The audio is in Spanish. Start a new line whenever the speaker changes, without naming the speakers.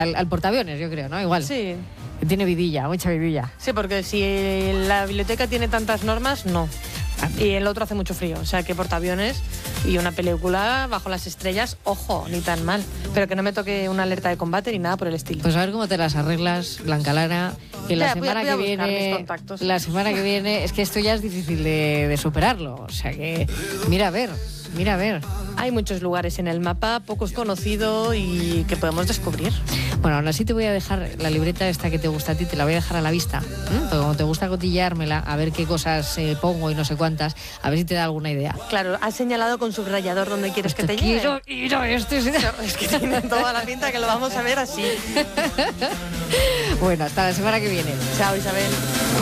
al portaaviones, yo creo, ¿no? Igual.
Sí.
Tiene vidilla, mucha vidilla.
Sí, porque si la biblioteca tiene tantas normas, no. Y el otro hace mucho frío, o sea que portaaviones y una película bajo las estrellas, ojo, ni tan mal. Pero que no me toque una alerta de combate ni nada por el estilo.
Pues a ver cómo te las arreglas, Blanca Lara, que la semana que viene... La semana que viene, es que esto ya es difícil de superarlo, o sea que mira a ver.
Hay muchos lugares en el mapa, pocos conocidos y que podemos descubrir.
Bueno, aún así te voy a dejar la libreta esta que te gusta a ti, te la voy a dejar a la vista. Porque como te gusta cotilleármela, a ver qué cosas pongo y no sé cuántas, a ver si te da alguna idea.
Claro, has señalado con subrayador donde quieres que te lleve.
Quiero ir a este.
Es que tiene toda la pinta que lo vamos a ver así.
Bueno, hasta la semana que viene.
Chao, Isabel.